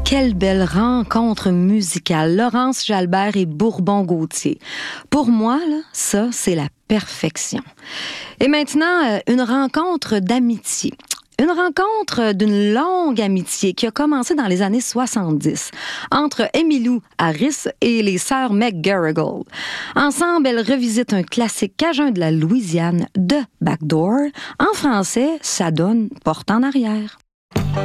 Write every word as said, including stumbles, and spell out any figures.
Quelle belle rencontre musicale. Laurence Jalbert et Bourbon-Gauthier. Pour moi, là, ça, c'est la perfection. Et maintenant, une rencontre d'amitié. Une rencontre d'une longue amitié qui a commencé dans les années soixante-dix entre Emmylou Harris et les sœurs McGarrigle. Ensemble, elles revisitent un classique cajun de la Louisiane, de Backdoor. En français, ça donne Porte en arrière.